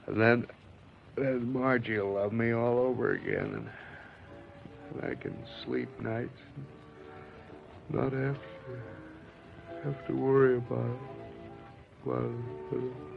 And then Margie will love me all over again, and I can sleep nights and not have to worry about